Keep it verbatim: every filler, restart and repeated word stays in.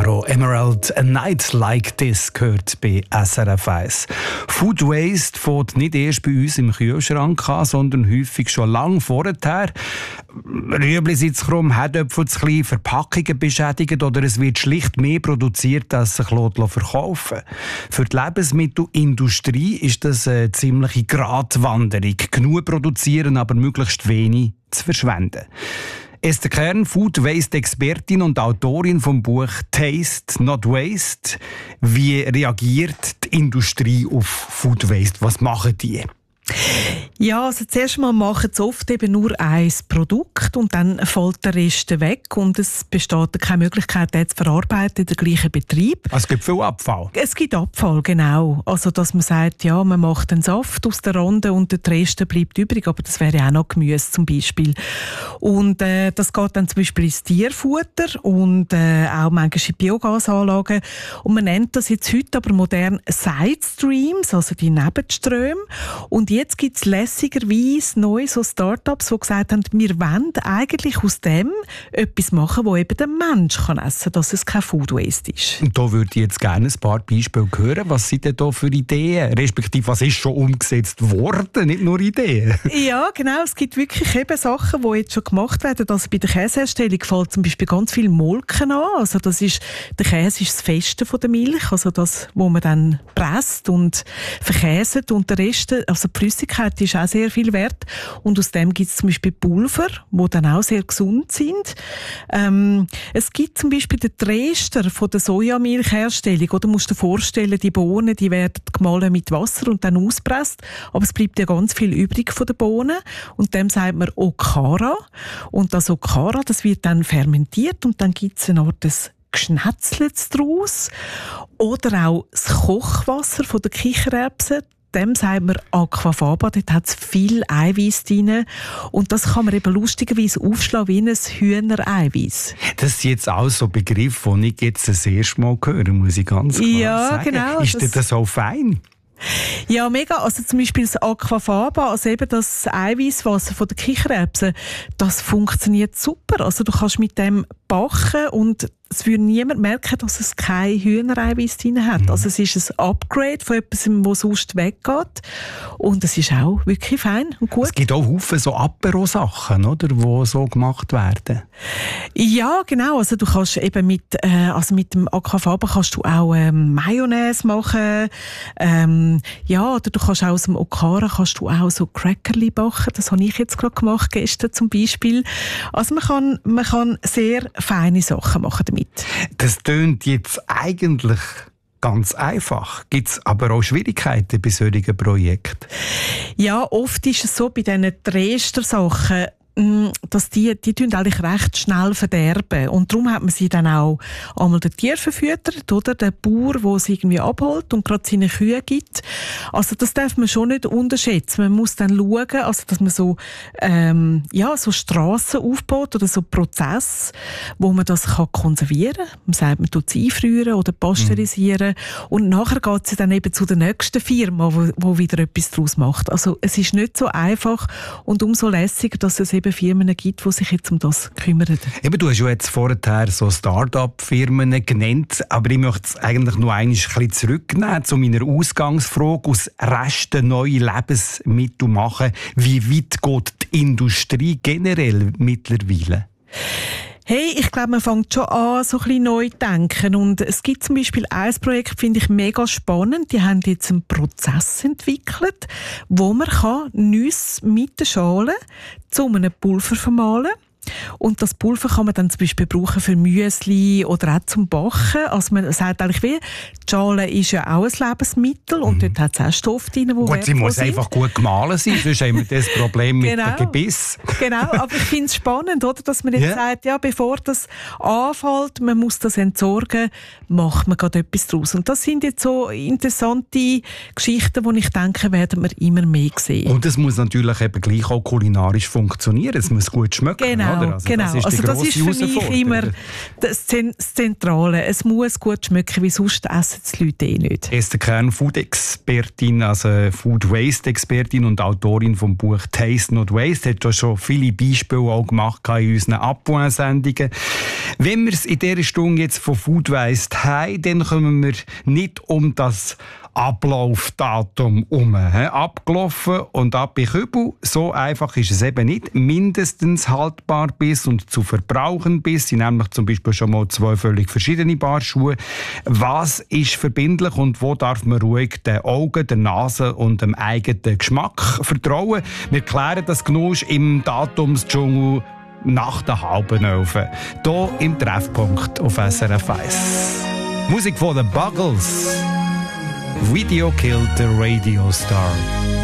Caro Emerald, A Night Like This gehört bei S R F eins. Food Waste fängt nicht erst bei uns im Kühlschrank an, sondern häufig schon lange vorher. Rüebli sind zu krumm, Herdöpfel zu klein, Verpackungen beschädigt oder es wird schlicht mehr produziert, als sich verkaufen lässt. Für die Lebensmittelindustrie ist das eine ziemliche Gratwanderung. Genug produzieren, aber möglichst wenig zu verschwenden. Esther Kern, Food Waste Expertin und Autorin vom Buch Taste Not Waste. Wie reagiert die Industrie auf Food Waste? Was machen die? Ja, also zuerst mal machen sie oft eben nur ein Produkt und dann fällt der Rest weg und es besteht keine Möglichkeit, den zu verarbeiten in den gleichen Betrieb. Es gibt viel Abfall? Es gibt Abfall, genau. Also, dass man sagt, ja, man macht einen Saft aus der Rinde und der Rest bleibt übrig, aber das wäre auch noch Gemüse zum Beispiel. Und äh, das geht dann zum Beispiel ins Tierfutter und äh, auch manchmal in Biogasanlagen. Und man nennt das jetzt heute aber modern Sidestreams, also die Nebenströme. Und jetzt gibt es lässigerweise neue so Startups, die gesagt haben, wir wollen eigentlich aus dem etwas machen, wo eben der Mensch kann essen kann, dass es kein Food Waste ist. Und da würde ich jetzt gerne ein paar Beispiele hören. Was sind denn da für Ideen? Respektive, was ist schon umgesetzt worden, nicht nur Ideen? Ja, genau. Es gibt wirklich eben Sachen, die jetzt schon gemacht werden. Also bei der Käseherstellung fällt zum Beispiel ganz viel Molken an. Also das ist, der Käse ist das Feste von der Milch, also das, wo man dann presst und verkäset und der Rest, also die Flüssigkeit ist auch sehr viel wert und aus dem gibt es zum Beispiel Pulver, die dann auch sehr gesund sind. Ähm, es gibt zum Beispiel den Dreschter von der Sojamilchherstellung, oder musst du dir vorstellen, die Bohnen, die werden gemahlen mit Wasser und dann auspresst, aber es bleibt ja ganz viel übrig von den Bohnen und dem sagt man Okara und das Okara, das wird dann fermentiert und dann gibt es eine Art des Geschnetzlets daraus oder auch das Kochwasser von der Kichererbsen. Dem sagt man Aquafaba, dort hat es viel Eiweiß drin und das kann man eben lustigerweise aufschlagen wie ein Hühnereiweiß. Das ist jetzt auch so ein Begriff, den ich jetzt das erste Mal höre, muss ich ganz klar ja, sagen. Genau, ist das, das so fein? Ja, mega. Also zum Beispiel das Aquafaba, also eben das Eiweißwasser von der Kichererbsen, das funktioniert super. Also du kannst mit dem backen und es würde niemand merken, dass es kein Hühnereiweiß drin hat. Mhm. Also es ist ein Upgrade von etwas, was sonst weggeht. Und es ist auch wirklich fein und gut. Es gibt auch Haufen so Apero-Sachen, oder, die so gemacht werden. Ja, genau. Also du kannst eben mit, äh, also mit dem Aquafaba kannst du auch ähm, Mayonnaise machen. Ähm, ja, oder du kannst auch aus dem Okara kannst du auch so Crackerli backen. Das habe ich jetzt gerade gemacht, gestern zum Beispiel. Also man kann, man kann sehr feine Sachen machen damit. Das tönt jetzt eigentlich ganz einfach. Gibt es aber auch Schwierigkeiten bei solchen Projekten? Ja, oft ist es so bei diesen Dreschter-Sachen, dass die, die tun eigentlich recht schnell verderben. Und darum hat man sie dann auch einmal den Tier verfüttert, oder? Der Bauer, der sie irgendwie abholt und gerade seine Kühe gibt. Also das darf man schon nicht unterschätzen. Man muss dann schauen, also dass man so, ähm, ja, so Strassen aufbaut oder so Prozesse, wo man das kann konservieren kann. Man sagt, man tut es einfrieren oder pasteurisieren. Mhm. Und nachher geht sie dann eben zu der nächsten Firma, wo, wo wieder etwas daraus macht. Also es ist nicht so einfach und umso lässiger, dass es eben Firmen gibt, die sich jetzt um das kümmern. Eben, du hast ja jetzt vorher so Start-up-Firmen genannt, aber ich möchte es eigentlich noch ein bisschen zurücknehmen zu meiner Ausgangsfrage. Aus Resten neue Lebensmittel machen. Wie weit geht die Industrie generell mittlerweile? Hey, ich glaube, man fängt schon an, so ein bisschen neu zu denken. Und es gibt zum Beispiel ein Projekt, finde ich mega spannend. Die haben jetzt einen Prozess entwickelt, wo man kann Nüsse mit der Schale zu einem Pulver vermahlen. Und das Pulver kann man dann zum Beispiel brauchen für Müsli oder auch zum Backen. Also man sagt eigentlich wie, die Schale ist ja auch ein Lebensmittel und mhm. dort hat es auch Stoffe drin, die gut, sie muss sind. Einfach gut gemahlen sein, sonst haben wir das Problem mit genau. dem Gebiss. Genau, aber ich finde es spannend, oder, dass man jetzt yeah. sagt, ja, bevor das anfällt, man muss das entsorgen, macht man gerade etwas draus. Und das sind jetzt so interessante Geschichten, die ich denke, werden wir immer mehr sehen. Und es muss natürlich eben gleich auch kulinarisch funktionieren, es muss gut schmecken. Genau. oder? Also genau. Das ist, also das ist für mich immer das Zentrale. Es muss gut schmecken, wie sonst essen die Leute eh nicht. Esther Kern, Food-Expertin, also Food-Waste-Expertin und Autorin vom Buch «Taste Not Waste», hat ja schon viele Beispiele auch gemacht in unseren Abwasch-Sendungen. Wenn wir es in dieser Stunde jetzt von Food Waste haben, dann kommen wir nicht um das Ablaufdatum um. Abgelaufen und ab in Kübel. So einfach ist es eben nicht. Mindestens haltbar bis und zu verbrauchen bis sind nämlich zum Beispiel schon mal zwei völlig verschiedene Paar Schuhe. Was ist verbindlich und wo darf man ruhig den Augen, der Nase und dem eigenen Geschmack vertrauen? Wir klären das Genusch im Datumsdschungel nach der halben Elf. Hier im Treffpunkt auf S R F eins. Musik von den Buggles. Video killed the radio star.